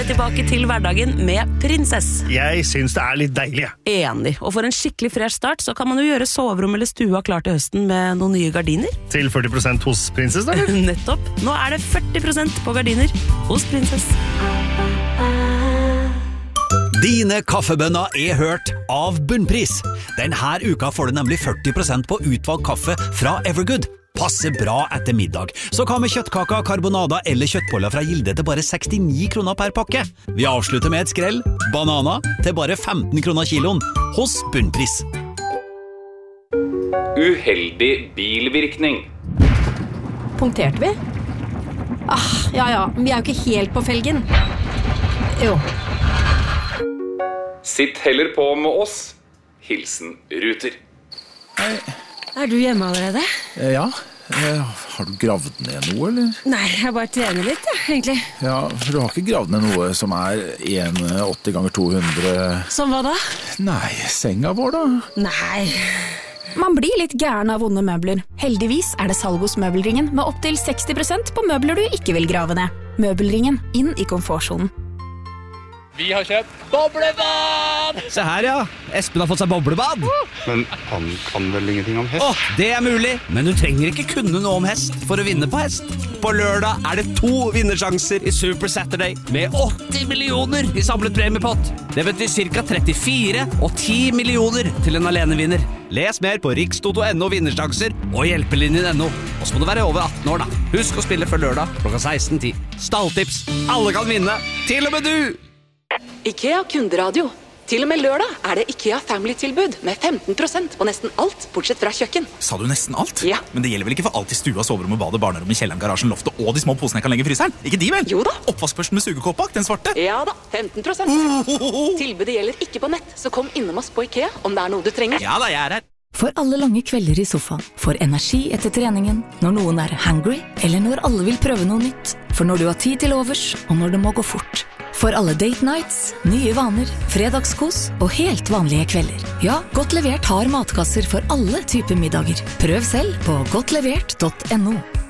det tilbake til hverdagen med Prinsess. Jeg synes det litt deilig. Enig, og for en skikkelig fresh start så kan man jo gjøre soverom eller stua klar til høsten med noen nye gardiner. Til 40% hos Prinsess, da? Nettopp. Nå det 40% på gardiner hos Prinsess. Dine kaffebønner hørt av Bunnpris. Denne uka får du nemlig 40% på utvalgt kaffe fra Evergood. Passer bra etter middag. Så hva med kjøttkaka, karbonada eller kjøttboller fra Gilde til bare 69 kroner per pakke? Vi avslutter med et skrell. Banana til bare 15 kroner kiloen hos Bunnpris. Uheldig bilvirkning. Punkterte vi? Ja, vi jo ikke helt på felgen. Jo. Sitt heller på med oss. Hilsen Ruter. Hei. Du hjemme allerede? Ja. Har du gravd ned noe, eller? Nei, jeg bare trener litt, egentlig. Ja, for du har ikke gravd ned noe som 1,80 ganger 200... Som hva da? Nei, senga vår da? Nei. Man blir litt gæren av vonde møbler. Heldigvis det salg hos Møbelringen med opp til 60% på møbler du ikke vil grave ned. Møbelringen, inn i komfortzonen. Vi har kjøpt boblebad! Se her, ja. Espen har fått seg boblebad. Men han kan vel ingenting om hest? Det mulig, men du trenger ikke kunne noe om hest for å vinne på hest. På lørdag det 2 vinnersjanser i Super Saturday med 80 millioner i samlet premiepott. Det betyr ca. 34 og 10 millioner til en alenevinner. Les mer på rikstoto.no vinnersjanser og hjelpelinjen.no. Og så må du være over 18 år da. Husk å spille før lørdag klokka 16:10. Stalltips. Alle kan vinne. Til og med du! IKEA kunderadio. Til og med lørdag det IKEA Family-tilbud med 15% på nesten alt, bortsett fra kjøkken. Sa du nesten alt? Ja. Men det gjelder vel ikke for alt i stua, soverommet, badet, barnerommet, kjelleren, garasjen, loftet og de små posene jeg kan legge i fryseren? Ikke de vel? Jo da. Oppvaskbørsten med sugekåp bak, den svarte? Ja da, 15%. Tilbudet gjelder ikke på nett, så kom innom oss på IKEA om det noe du trenger. Ja da, jeg her. For alle lange kvelder i sofaen, for energi etter treningen, når noen hangry, eller når alle vil prøve noe nytt. For når du har tid til overs, og når det må gå fort. For alle date nights, nye vaner, fredagskos og helt vanlige kvelder. Ja, Godt levert har matkasser for alle typer middager. Prøv selv på godtlevert.no.